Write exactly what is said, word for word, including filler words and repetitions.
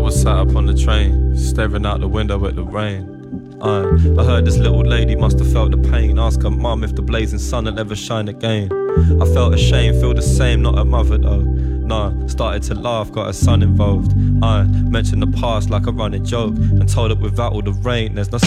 was sat up on the train, staring out the window at the rain. Uh, I heard this little lady must have felt the pain. Ask her mum if the blazing sun will ever shine again. I felt ashamed, feel the same, not a mother though. Nah, started to laugh, got her son involved. I mentioned the past like a running joke, and told her without all the rain there's no